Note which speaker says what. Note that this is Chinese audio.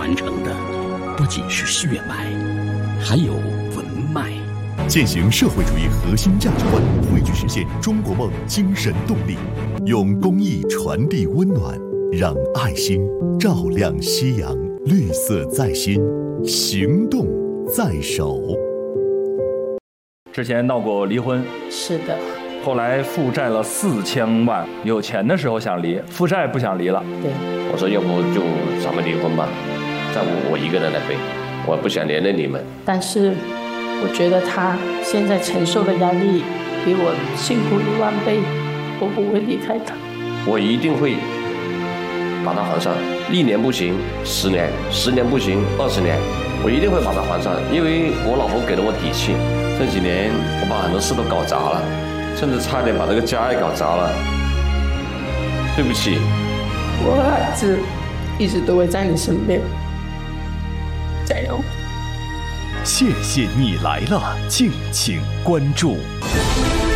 Speaker 1: 传承的不仅是血脉，还有文脉。
Speaker 2: 践行社会主义核心价值观，汇聚实现中国梦精神动力，用公益传递温暖，让爱心照亮夕阳，绿色在心，行动在手。
Speaker 3: 之前闹过离婚，
Speaker 4: 是的。
Speaker 3: 后来负债了4000万，有钱的时候想离，负债不想离了。
Speaker 4: 对，
Speaker 5: 我说要不就咱们离婚吧，债务我一个人来背，我不想连累你们。
Speaker 4: 但是我觉得他现在承受的压力比我辛苦10000倍，我不会离开他。
Speaker 5: 我一定会把它还上，1年不行10年，10年不行20年，我一定会把它还上，因为我老婆给了我底气。这几年我把很多事都搞砸了，甚至差点把这个家也搞砸了，对不起。
Speaker 4: 我和孩子一直都会在你身边，加油。
Speaker 2: 谢谢你来了，敬请关注。